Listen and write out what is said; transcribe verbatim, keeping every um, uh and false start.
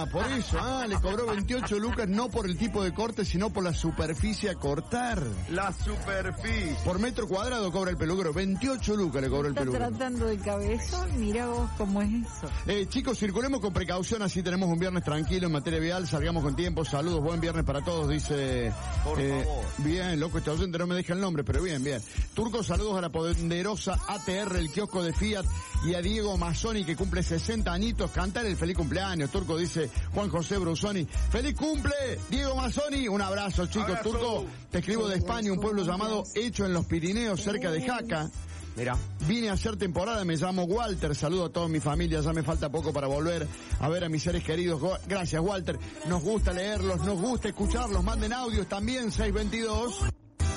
por eso, ah, le cobró veintiocho lucas no por el tipo de corte, sino por la superficie a cortar. La superficie. Por metro cuadrado cobra el peluquero, veintiocho lucas le cobró el Está peluquero. tratando de cabezón, mira vos cómo es eso. Eh, chicos, circulemos con precaución, así tenemos un viernes tranquilo en materia vial, salgamos con tiempo, saludos, buen viernes para todos, dice... Por eh, favor. Bien, loco, este oyente no me deja el nombre, pero bien, bien. Turco, saludos a la poderosa A T R, el kiosco de Fiat, y a Diego Mazzoni, que cumple sesenta añitos, cantar el feliz cumpleaños. Turco, dice Juan José Brusoni. ¡Feliz cumple, Diego Mazzoni! Un abrazo, chicos. Abrazo. Turco, te escribo de España, un pueblo llamado Hecho en los Pirineos, cerca de Jaca. Mira. Vine a hacer temporada, me llamo Walter, saludo a toda mi familia, ya me falta poco para volver a ver a mis seres queridos. Gracias, Walter. Nos gusta leerlos, nos gusta escucharlos, manden audios también, seis veintidós.